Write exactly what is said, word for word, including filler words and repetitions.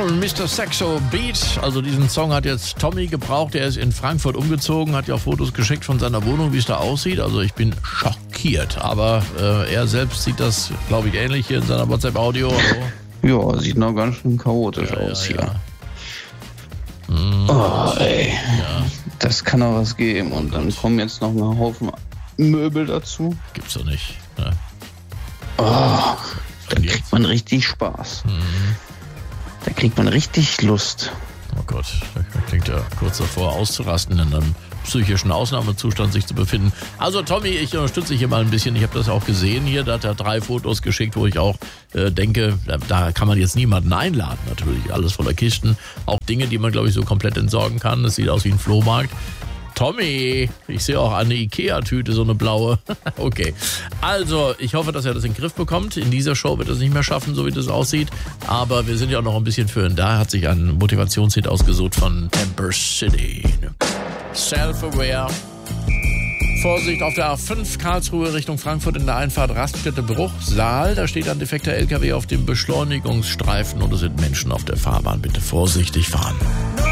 und Mister Saxo Beat. Also diesen Song hat jetzt Tommy gebraucht. Er ist in Frankfurt umgezogen, hat ja auch Fotos geschickt von seiner Wohnung, wie es da aussieht. Also ich bin schockiert. Aber äh, er selbst sieht das, glaube ich, ähnlich hier in seiner WhatsApp-Audio. Also. Ja, sieht noch ganz schön chaotisch ja, aus ja, hier. Ja. Mm, oh, ey. Ja. Das kann auch was geben. Und dann kommen jetzt noch ein Haufen Möbel dazu. Gibt's doch nicht. Ne? Oh, da kriegt man richtig Spaß. Mhm. Da kriegt man richtig Lust. Oh Gott, das klingt ja kurz davor auszurasten, in einem psychischen Ausnahmezustand sich zu befinden. Also Tommy, ich unterstütze dich hier mal ein bisschen. Ich habe das auch gesehen hier. Da hat er drei Fotos geschickt, wo ich auch äh, denke, da, da kann man jetzt niemanden einladen natürlich. Alles voller Kisten. Auch Dinge, die man, glaube ich, so komplett entsorgen kann. Das sieht aus wie ein Flohmarkt. Tommy, ich sehe auch eine Ikea-Tüte, so eine blaue. Okay, also ich hoffe, dass er das in den Griff bekommt. In dieser Show wird er es nicht mehr schaffen, so wie das aussieht. Aber wir sind ja auch noch ein bisschen für ihn da. Hat sich ein Motivationshit ausgesucht von Temper City. Self-aware. Vorsicht auf der A fünf Karlsruhe Richtung Frankfurt in der Einfahrt Raststätte Bruchsal. Da steht ein defekter L K W auf dem Beschleunigungsstreifen und es sind Menschen auf der Fahrbahn. Bitte vorsichtig fahren.